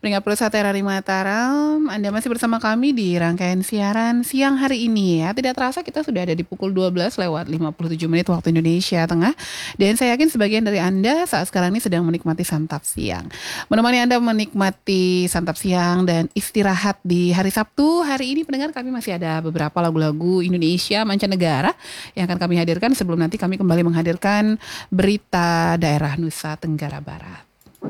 Pendengar Pulsa Terari Mataram, Anda masih bersama kami di rangkaian siaran siang hari ini ya. Tidak terasa kita sudah ada di pukul 12 lewat 57 menit waktu Indonesia Tengah. Dan saya yakin sebagian dari Anda saat sekarang ini sedang menikmati santap siang. Menemani Anda menikmati santap siang dan istirahat di hari Sabtu. Hari ini pendengar kami masih ada beberapa lagu-lagu Indonesia mancanegara yang akan kami hadirkan sebelum nanti kami kembali menghadirkan berita daerah Nusa Tenggara Barat.